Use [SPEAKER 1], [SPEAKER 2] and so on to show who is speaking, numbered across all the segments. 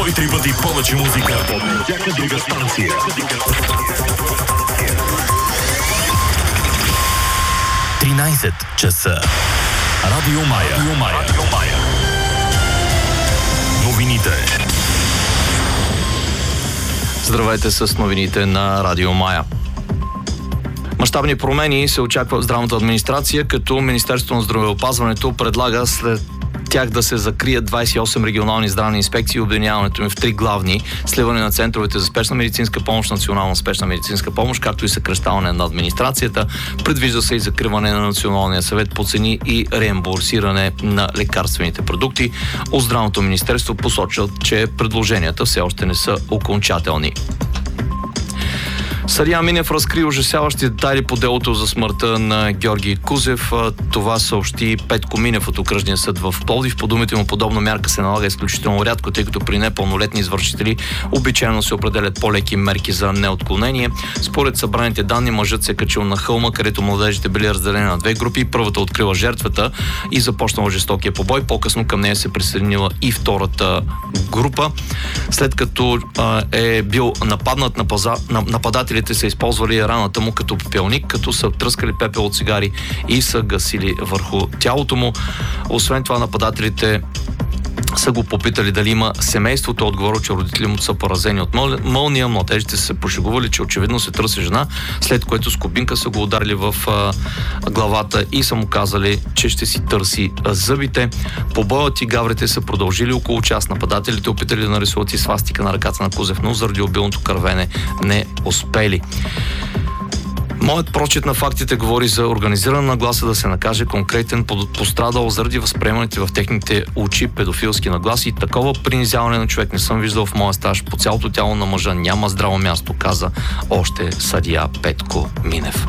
[SPEAKER 1] 103 пъти повече музика от всяка друга станция. 13 часа. Радио Мая. Новините.
[SPEAKER 2] Здравейте с новините на Радио Мая. Мащабни промени се очаква в здравната администрация, като Министерството на здравеопазването предлага след тях да се закрият 28 регионални здравни инспекции и обединяването им в 3 главни, сливане на центровете за спешна медицинска помощ, национална спешна медицинска помощ, както и съкращаване на администрацията. Предвижда се и закриване на Националния съвет по цени и реимбурсиране на лекарствените продукти. От Здравното министерство посочват, че предложенията все още не са окончателни. Съдия Минев разкри ужасяващи детайли по делото за смъртта на Георги Кузев. Това съобщи Петко Минев от окръжния съд в Пловдив. По думите му, подобна мярка се налага изключително рядко, тъй като при непълнолетни извършители обичайно се определят по-леки мерки за неотклонение. Според събраните данни, мъжът се качил на хълма, където младежите били разделени на 2 групи. Първата открила жертвата и започнала жестокия побой. По-късно към нея се присъединила и втората група. След като е бил нападнат, нападателите са използвали раната му като пепелник, като са тръскали пепел от цигари и са гасили върху тялото му. Освен това, нападателите са го попитали дали има семейство. Той отговорил, че родители му са поразени от мълния. Младежите са се пошегували, че очевидно се търси жена, след което с кубинка са го ударили в главата и са му казали, че ще си търси зъбите. Побоят и гаврите са продължили около час. Нападателите опитали да нарисуват и свастика на ръката на Кузев, но заради обилното кървене не успели. Моят прочит на фактите говори за организирана нагласа да се накаже конкретен пострадал заради възприеманите в техните очи педофилски нагласи и такова принизяване на човек не съм виждал в моя стаж. По цялото тяло на мъжа няма здраво място, каза още съдия Петко Минев.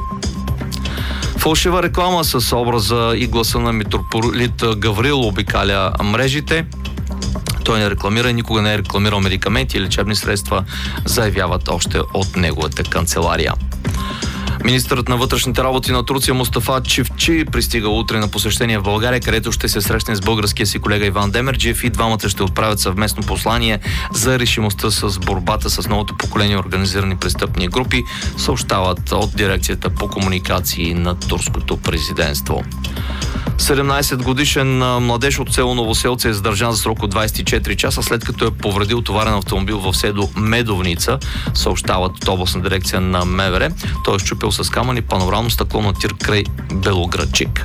[SPEAKER 2] Фалшива реклама с образа и гласа на митрополит Гаврил обикаля мрежите. Той не рекламира и никога не е рекламирал медикаменти и лечебни средства, заявяват още от неговата канцелария. Министърът на вътрешните работи на Турция Мустафа Чивчи пристига утре на посещение в България, където ще се срещне с българския си колега Иван Демерджиев и двамата ще отправят съвместно послание за решимостта с борбата с новото поколение организирани престъпни групи, съобщават от дирекцията по комуникации на турското президентство. 17-годишен младеж от село Новоселце е задържан за срок от 24 часа, след като е повредил товарен автомобил в село Медовница, съобщават от областна дирекция на МВР. Той е счупил с камъни панорамно стъкло на тир край Белоградчик.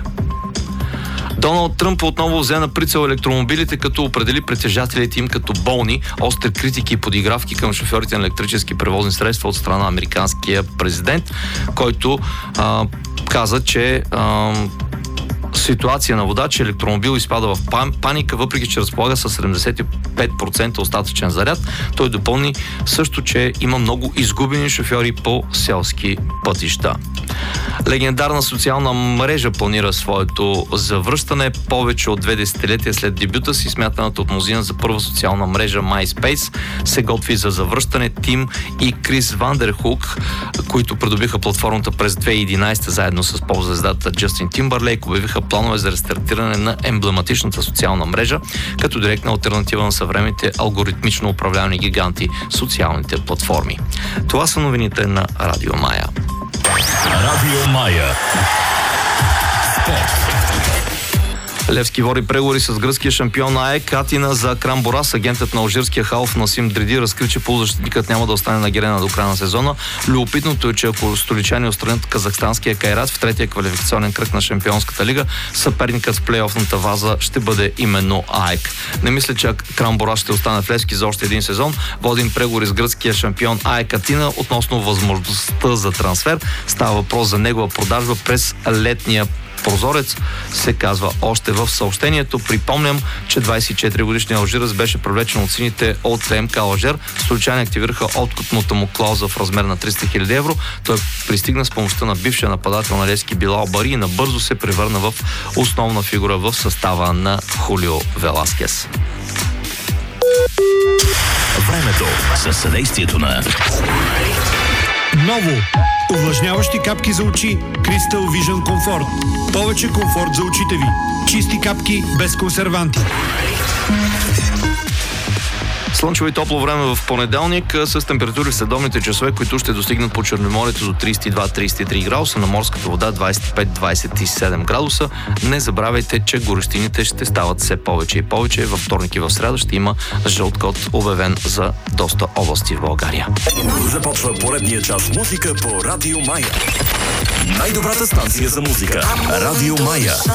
[SPEAKER 2] Доналд Тръмп отново взе на прицел електромобилите, като определи притежателите им като болни. Остри критики и подигравки към шофьорите на електрически превозни средства от страна на американския президент, който каза, че ситуация на водач, електромобил изпада в паника, въпреки че разполага с 75% остатъчен заряд. Той допълни също, че има много изгубени шофьори по селски пътища. Легендарна социална мрежа планира своето завръщане. Повече от 2 десетилетия след дебюта си, смятаната от мнозина за първа социална мрежа MySpace, се готви за завръщане. Тим и Крис Вандерхук, които придобиха платформата през 2011 заедно с поп-звездата Джастин Тимбърлейк, обявиха планове за рестартиране на емблематичната социална мрежа, като директна алтернатива на съвременните алгоритмично управлявани гиганти социалните платформи. Това са новините на Радио Мая.
[SPEAKER 1] Радио Мая. Спорт.
[SPEAKER 2] Левски води преговори с гръцкия шампион АЕК Атина за Крамборас. Агентът на алжирския халф Насим Дриди разкри, че полузащитникът няма да остане на Герена до края на сезона. Любопитното е, че ако столичани отстранят казахстанския Кайрат в третия квалификационен кръг на Шампионската лига, съперникът в плейофната ваза ще бъде именно АЕК. Не мисля, че Крамборас ще остане в Левски за още един сезон. Водим преговори с гръцкия шампион АЕК Атина относно възможността за трансфер. Става въпрос за негова продажба през летния прозорец, се казва още в съобщението. Припомням, че 24-годишният алжирец беше привлечен от сините от МК Алжир. Столичани активираха откупната му клауза в размер на 300 000 евро. Той пристигна с помощта на бившия нападател на Левски Билал Бари и набързо се превърна в основна фигура в състава на Хулио Веласкес.
[SPEAKER 1] Времето със съдействието на
[SPEAKER 3] Ново! Увлажняващи капки за очи Crystal Vision Comfort. Повече комфорт за очите ви. Чисти капки без консерванти.
[SPEAKER 2] Слънчево и топло време в понеделник с температури в следобните часове, които ще достигнат по Черноморието до 32-33 градуса, на морската вода 25-27 градуса. Не забравяйте, че горещините ще стават все повече и повече. Във вторник и в сряда ще има жълт код обявен за доста области в България.
[SPEAKER 1] Започва поредния час музика по Радио Мая. Най-добрата станция за музика. Радио Мая.